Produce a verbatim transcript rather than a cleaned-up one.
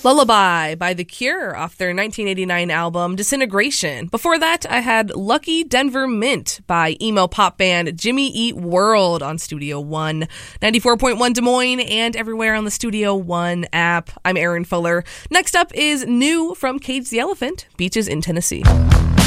Lullaby by The Cure off their nineteen eighty-nine album Disintegration. Before that, I had Lucky Denver Mint by emo pop band Jimmy Eat World on Studio One. ninety-four point one Des Moines and everywhere on the Studio One app. I'm Erin Fuller. Next up is new from Cage the Elephant, Beaches in Tennessee.